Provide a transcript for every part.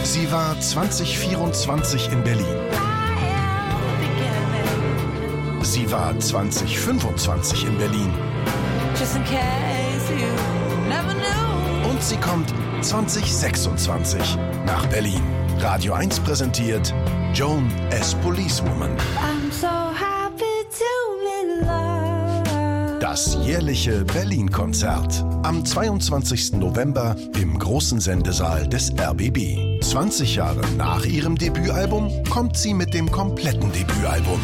Sie war 2024 in Berlin. Sie war 2025 in Berlin. Und sie kommt 2026 nach Berlin. Radio 1 präsentiert Joan as Policewoman. Das jährliche Berlin-Konzert. Am 22. November im großen Sendesaal des RBB. 20 Jahre nach ihrem Debütalbum kommt sie mit dem kompletten Debütalbum.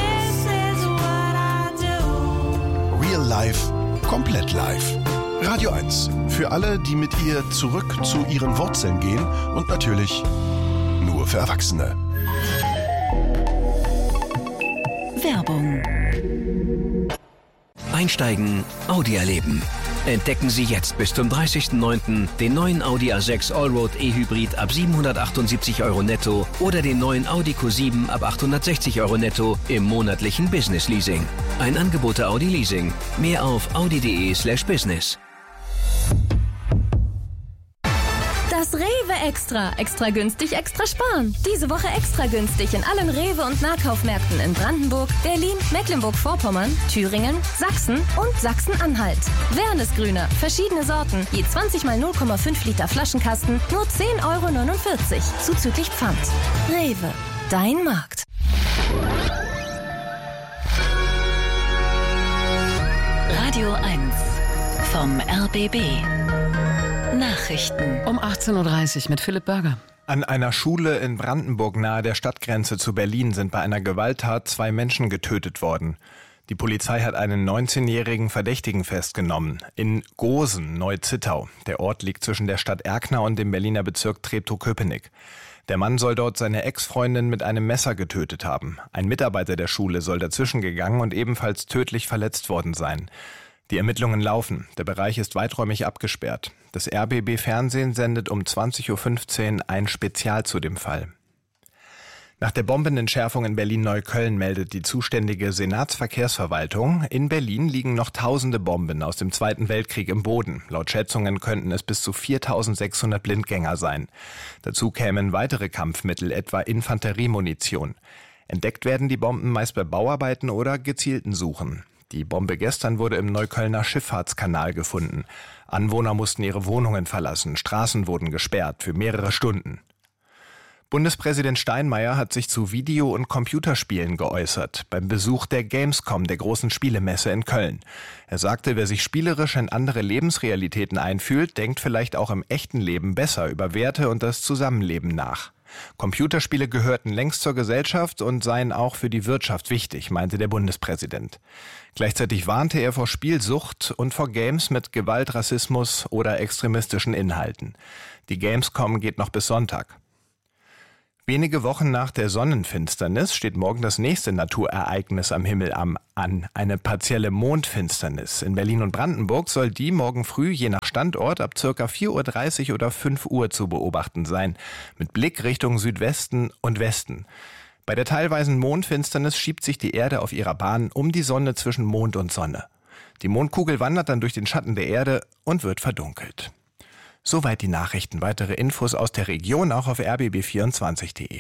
Real Life, komplett live. Radio 1. Für alle, die mit ihr zurück zu ihren Wurzeln gehen und natürlich nur für Erwachsene. Werbung. Einsteigen, Audi erleben. Entdecken Sie jetzt bis zum 30.09. den neuen Audi A6 Allroad E-Hybrid ab 778 € netto oder den neuen Audi Q7 ab 860 € netto im monatlichen Business Leasing. Ein Angebot der Audi Leasing. Mehr auf audi.de/business. Das Rewe Extra. Extra günstig, extra sparen. Diese Woche extra günstig in allen Rewe- und Nahkaufmärkten in Brandenburg, Berlin, Mecklenburg-Vorpommern, Thüringen, Sachsen und Sachsen-Anhalt. Wernesgrüner, verschiedene Sorten, je 20 mal 0,5 Liter Flaschenkasten, nur 10,49 €, zuzüglich Pfand. Rewe, dein Markt. Radio 1 vom RBB. Nachrichten. Um 18.30 Uhr mit Philipp Berger. An einer Schule in Brandenburg nahe der Stadtgrenze zu Berlin sind bei einer Gewalttat 2 Menschen getötet worden. Die Polizei hat einen 19-jährigen Verdächtigen festgenommen. In Gosen, Neu-Zittau. Der Ort liegt zwischen der Stadt Erkner und dem Berliner Bezirk Treptow-Köpenick. Der Mann soll dort seine Ex-Freundin mit einem Messer getötet haben. Ein Mitarbeiter der Schule soll dazwischen gegangen und ebenfalls tödlich verletzt worden sein. Die Ermittlungen laufen. Der Bereich ist weiträumig abgesperrt. Das RBB-Fernsehen sendet um 20.15 Uhr ein Spezial zu dem Fall. Nach der Bombenentschärfung in Berlin-Neukölln meldet die zuständige Senatsverkehrsverwaltung, in Berlin liegen noch tausende Bomben aus dem Zweiten Weltkrieg im Boden. Laut Schätzungen könnten es bis zu 4.600 Blindgänger sein. Dazu kämen weitere Kampfmittel, etwa Infanteriemunition. Entdeckt werden die Bomben meist bei Bauarbeiten oder gezielten Suchen. Die Bombe gestern wurde im Neuköllner Schifffahrtskanal gefunden. Anwohner mussten ihre Wohnungen verlassen, Straßen wurden gesperrt für mehrere Stunden. Bundespräsident Steinmeier hat sich zu Video- und Computerspielen geäußert, beim Besuch der Gamescom, der großen Spielemesse in Köln. Er sagte, wer sich spielerisch in andere Lebensrealitäten einfühlt, denkt vielleicht auch im echten Leben besser über Werte und das Zusammenleben nach. Computerspiele gehörten längst zur Gesellschaft und seien auch für die Wirtschaft wichtig, meinte der Bundespräsident. Gleichzeitig warnte er vor Spielsucht und vor Games mit Gewalt, Rassismus oder extremistischen Inhalten. Die Gamescom geht noch bis Sonntag. Wenige Wochen nach der Sonnenfinsternis steht morgen das nächste Naturereignis am Himmel an. Eine partielle Mondfinsternis. In Berlin und Brandenburg soll die morgen früh je nach Standort ab ca. 4.30 Uhr oder 5 Uhr zu beobachten sein. Mit Blick Richtung Südwesten und Westen. Bei der teilweisen Mondfinsternis schiebt sich die Erde auf ihrer Bahn um die Sonne zwischen Mond und Sonne. Die Mondkugel wandert dann durch den Schatten der Erde und wird verdunkelt. Soweit die Nachrichten. Weitere Infos aus der Region auch auf rbb24.de.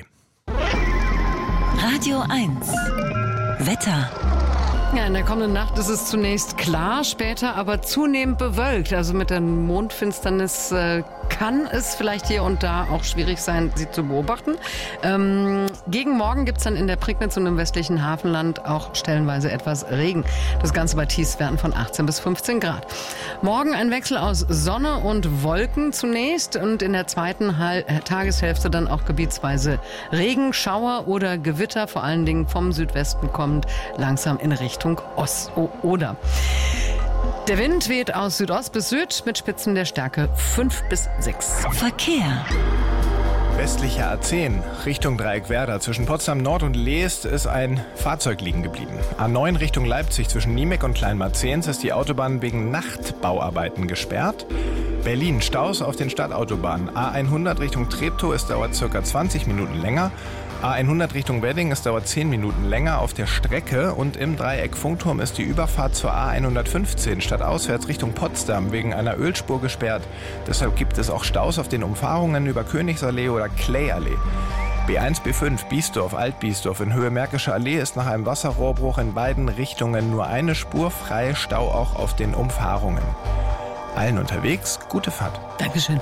Radio 1 Wetter. Ja, in der kommenden Nacht ist es zunächst klar, später aber zunehmend bewölkt. Also mit der Mondfinsternis kann es vielleicht hier und da auch schwierig sein, sie zu beobachten. Gegen Morgen gibt es dann in der Prignitz und im westlichen Hafenland auch stellenweise etwas Regen. Das Ganze bei Tiefstwerten von 18 bis 15 Grad. Morgen ein Wechsel aus Sonne und Wolken zunächst und in der zweiten Tageshälfte dann auch gebietsweise Regen, Schauer oder Gewitter, vor allen Dingen vom Südwesten kommend langsam in Richtung Oder. Der Wind weht aus Südost bis Süd mit Spitzen der Stärke 5 bis 6. Verkehr. Westlicher A10 Richtung Dreieck Werder. Zwischen Potsdam Nord und Leest ist ein Fahrzeug liegen geblieben. A9 Richtung Leipzig zwischen Niemek und Kleinmarzehns ist die Autobahn wegen Nachtbauarbeiten gesperrt. Berlin Staus auf den Stadtautobahnen. A100 Richtung Treptow, es dauert ca. 20 Minuten länger. A100 Richtung Wedding, es dauert 10 Minuten länger auf der Strecke und im Dreieck Funkturm ist die Überfahrt zur A115 stadtauswärts Richtung Potsdam wegen einer Ölspur gesperrt. Deshalb gibt es auch Staus auf den Umfahrungen über Königsallee oder Clayallee. B1, B5, Biesdorf, Alt-Biesdorf in Höhe Märkische Allee ist nach einem Wasserrohrbruch in beiden Richtungen nur eine Spur frei, Stau auch auf den Umfahrungen. Allen unterwegs, gute Fahrt. Dankeschön.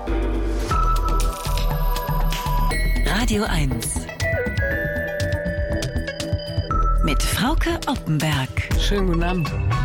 Radio 1 mit Frauke Oppenberg. Schönen guten Abend.